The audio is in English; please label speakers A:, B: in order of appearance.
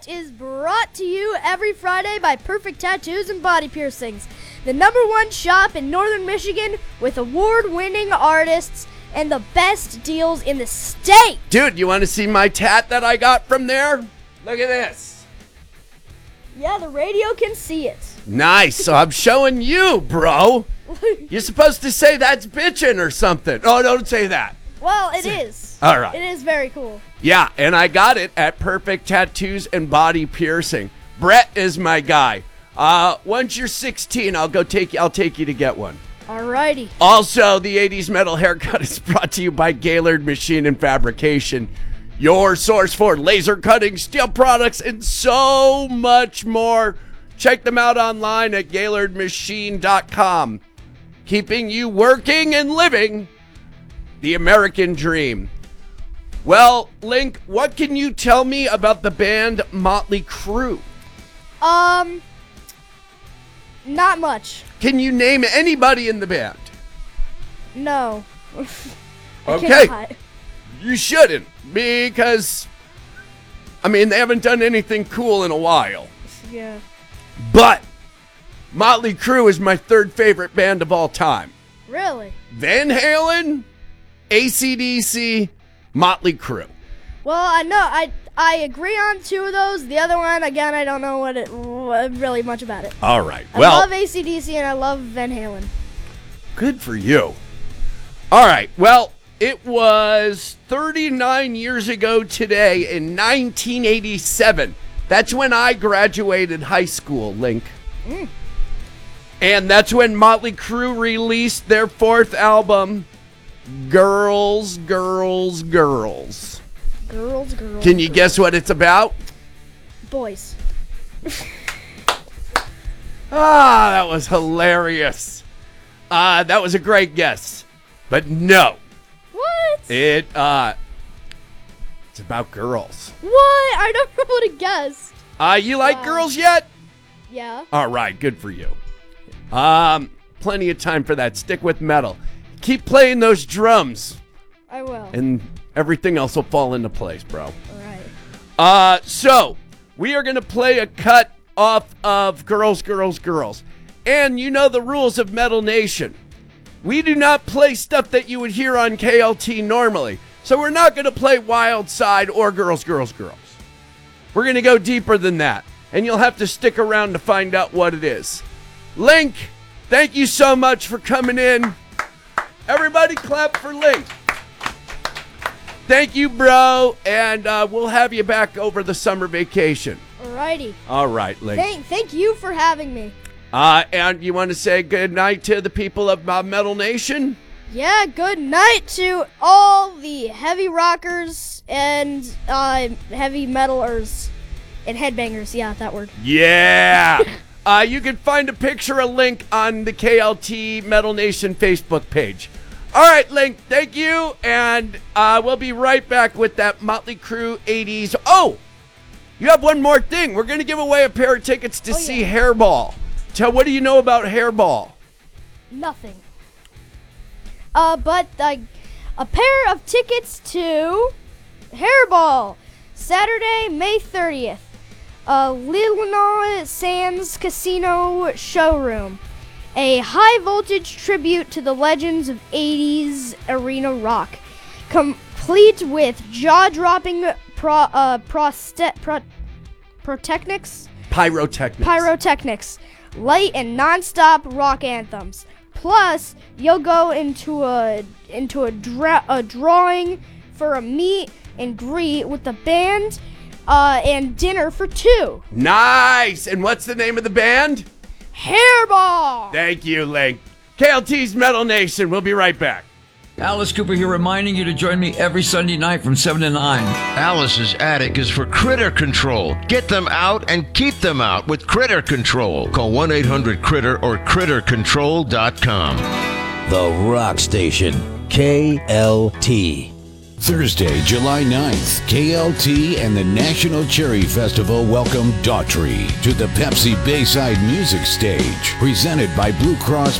A: What is brought to you every Friday by Perfect Tattoos and Body Piercings, the #1 shop in Northern Michigan with award-winning artists and the best deals in the state.
B: Dude, you want to see my tat that I got from there? Look at this.
A: Yeah, the radio can see it.
B: Nice. So I'm showing you, bro. You're supposed to say that's bitchin' or something. Oh, don't say that.
A: Well, it is.
B: All right.
A: It is very cool.
B: Yeah, and I got it at Perfect Tattoos and Body Piercing. Brett is my guy. Once you're 16, I'll take you to get one.
A: Alrighty.
B: Also, the 80s Metal Haircut is brought to you by Gaylord Machine and Fabrication, your source for laser cutting, steel products, and so much more. Check them out online at GaylordMachine.com. Keeping you working and living the American dream. Well, Link, what can you tell me about the band Motley Crue?
A: Not much.
B: Can you name anybody in the band?
A: No.
B: Okay.
A: Cannot.
B: You shouldn't, because, they haven't done anything cool in a while.
A: Yeah.
B: But Motley Crue is my third favorite band of all time.
A: Really?
B: Van Halen, AC/DC, Motley Crue.
A: Well, I know. I agree on two of those. The other one, again, I don't know really much about it.
B: All right.
A: I
B: Well,
A: love AC/DC and I love Van Halen.
B: good for you. All right. Well, it was 39 years ago today in 1987. That's when I graduated high school, Link. And that's when Motley Crue released their fourth album, Girls, Girls, Girls.
A: Girls.
B: Can you guess what it's about?
A: Boys.
B: That was hilarious. That was a great guess. But no.
A: What?
B: It's about girls.
A: What? I don't know what to guess.
B: You like
A: Wow.
B: girls yet?
A: Yeah.
B: All right, good for you. Plenty of time for that. Stick with metal. Keep playing those drums,
A: I will.
B: and everything else will fall into place, bro.
A: All right.
B: So we are going to play a cut off of Girls, Girls, Girls. And you know the rules of Metal Nation. We do not play stuff that you would hear on KLT normally. So we're not going to play Wild Side or Girls, Girls, Girls. We're going to go deeper than that. And you'll have to stick around to find out what it is. Link, thank you so much for coming in. Everybody clap for Link. Thank you, bro. And we'll have you back over the summer vacation.
A: Alrighty.
B: All right, Link.
A: Thank you for having me.
B: And you want to say good night to the people of Metal Nation?
A: Yeah, good night to all the heavy rockers and heavy metalers and headbangers. Yeah, that word.
B: Yeah. You can find a picture of Link on the KLT Metal Nation Facebook page. All right, Link, thank you. And we'll be right back with that Motley Crue 80s. Oh, you have one more thing. We're going to give away a pair of tickets to see Hairball. What do you know about Hairball?
A: Nothing. But a pair of tickets to Hairball, Saturday, May 30th. Lillinois Sands Casino Showroom. A high-voltage tribute to the legends of 80s arena rock. Complete with jaw-dropping pyrotechnics, light and non-stop rock anthems. Plus, you'll go into a drawing for a meet and greet with the band and dinner for two.
B: Nice! And what's the name of the band?
A: Hairball!
B: Thank you, Link. KLT's Metal Nation. We'll be right back.
C: Alice Cooper here, reminding you to join me every Sunday night from 7 to 9.
D: Alice's attic is for critter control. Get them out and keep them out with Critter Control. Call 1-800-CRITTER or CritterControl.com.
E: The Rock Station, KLT. Thursday, July 9th, KLT and the National Cherry Festival welcome Daughtry to the Pepsi Bayside Music Stage, presented by Blue Cross